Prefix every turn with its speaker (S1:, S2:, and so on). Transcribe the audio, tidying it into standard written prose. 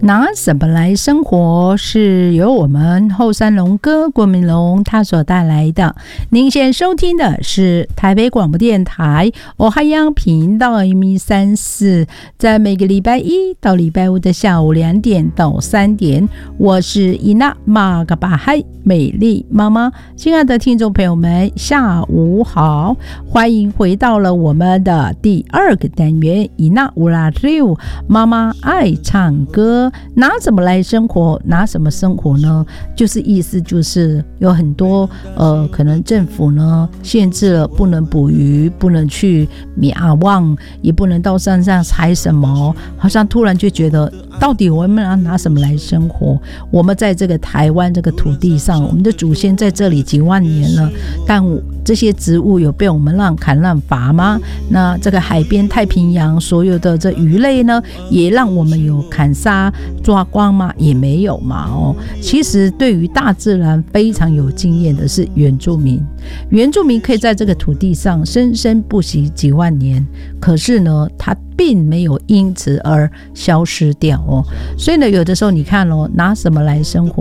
S1: 拿什么来生活是由我们后山龙哥郭明龙他所带来的。您现在收听的是台北广播电台欧哈央频道 M34， 在每个礼拜一到礼拜五的下午2点到3点，我是伊娜玛嘎巴嗨美丽妈妈。亲爱的听众朋友们，下午好，欢迎回到了我们的第2个单元伊娜乌拉六妈妈爱唱歌。拿什么来生活？拿什么生活呢？就是意思就是有很多可能政府呢限制了，不能捕鱼，不能去米阿旺，也不能到山上采什么，好像突然就觉得到底我们要拿什么来生活？我们在这个台湾这个土地上，我们的祖先在这里几万年了，但这些植物有被我们砍滥伐吗？那这个海边太平洋所有的这鱼类呢，也让我们有砍杀抓光吗？也没有嘛哦。其实对于大自然非常有经验的是原住民，原住民可以在这个土地上生生不息几万年，可是呢，它并没有因此而消失掉哦。所以呢，有的时候你看哦，拿什么来生活？